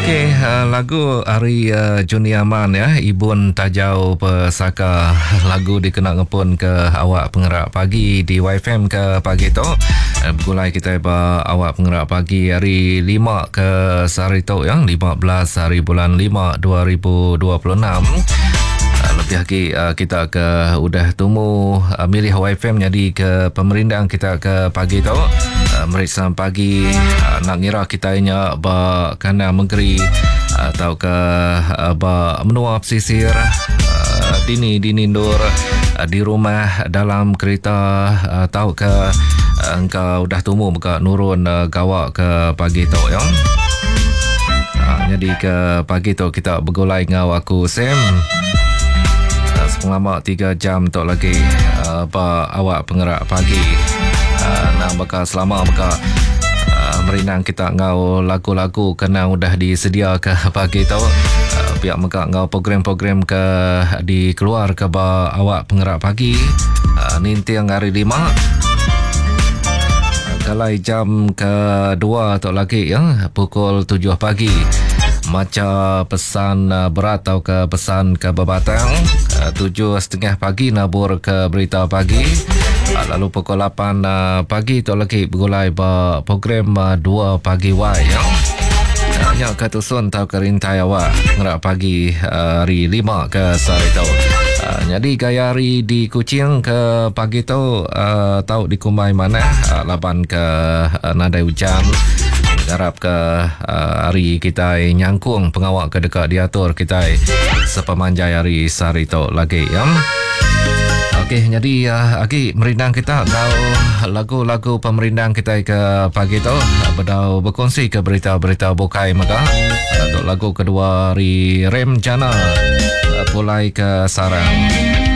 Okey, lagu Ari Juniaman ya, Ibun Tajau Pesaka. Lagu dikenal ngepun ke awak pengerak pagi di YFM ke pagi tu. Bergulai kita awak pengerak pagi hari 5 ke sehari tu yang 15 hari bulan 5 2026. Lebih lagi kita ke udah temu milih YFM jadi ke pemerintah kita ke pagi tu. Meriksa pagi nak ngira kita nya kana menteri atau ke menua pesisir dini dur di rumah dalam kereta atau ke engkau dah temu buka nurun gawak ke pagi tu ya. Jadi ke pagi tu kita bergulai dengan aku Sam. Selama 3 jam tu lagi awak pengerak pagi. Nak bakal selama bakal merinang kita ngau lagu-lagu kena udah disedia ke pagi tu. Pihak mereka ngau program-program ke dikeluar ke awak pengerak pagi. Nintiang hari 5. Kalai jam ke-2 tu lagi ya, pukul 7 pagi. Macam pesan berat atau ke pesan ke bebatang 7.30 pagi nabur ke berita pagi. Lalu pukul 8 pagi tu lagi bergulai program 2 pagi Y ya. Hanya ketusun tau kerintai awak ngerak pagi hari 5 ke sehari tu. Jadi gaya hari di Kuching ke pagi tu tahu di Kumai mana laban ke nadai hujan. Harap ke hari kita nyangkung pengawak ke dekat diatur kita sepemanjai hari sehari tu lagi ya. Okey, jadi lagi merindang kita tahu lagu-lagu pemerindang kita ke pagi tu berdau berkongsi ke berita-berita bukai maka untuk lagu kedua hari Rem Jana mulai ke sarang.